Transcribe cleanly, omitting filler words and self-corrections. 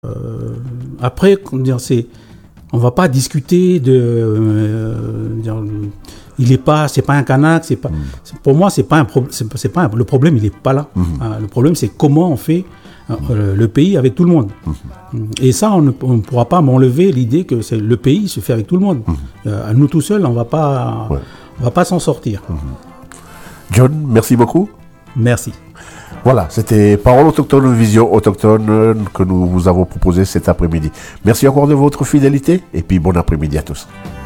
Après, comment dire, on va pas discuter c'est pas un Kanak, c'est pas. Pour moi, c'est pas un problème. Le problème, il est pas là. Le problème, c'est comment on fait le pays avec tout le monde. Et ça, on ne pourra pas m'enlever l'idée que le pays se fait avec tout le monde. À nous tout seuls, on va pas s'en sortir. John, merci beaucoup. Merci. Voilà, c'était Parole autochtone, Vision autochtone que nous vous avons proposé cet après-midi. Merci encore de votre fidélité et puis bon après-midi à tous.